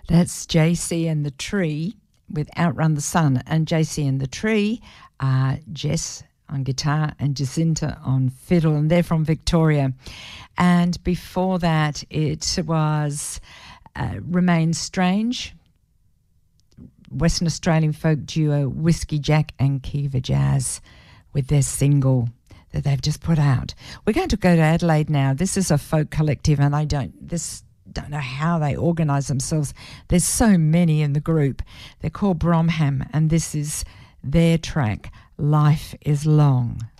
That's JC and the Tree with Outrun the Sun. And JC and the Tree are Jess on guitar and Jacinta on fiddle, and they're from Victoria. And before that, it was Remain Strange, Western Australian folk duo Whiskey Jack and Kiva Jazz with their single that they've just put out. We're going to go to Adelaide now. This is a folk collective, and I don't know how they organise themselves. There's so many in the group. They're called Bromham, and this is their track, Life is Long.